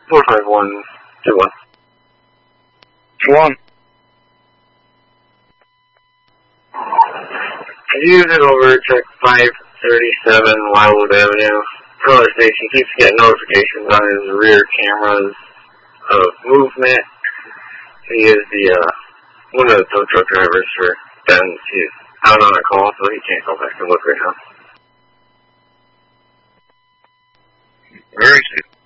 45121. One. Unit over, check 537 Wildwood Avenue. Caller station keeps getting notifications on his rear cameras of movement. He is one of the tow truck drivers for Ben's. He's out on a call, so he can't go back and look right now. Where is he?